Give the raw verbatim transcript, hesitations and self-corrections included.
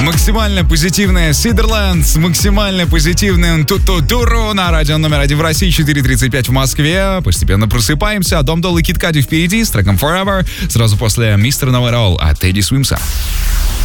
Максимально позитивная Сидерленд с максимально позитивным Туту-Туру на радио номер один в России, четыре тридцать пять в Москве. Постепенно просыпаемся. Дом Долл и Кид Кади впереди с треком Forever. Сразу после Мистер Know It All от Тедди Свимса.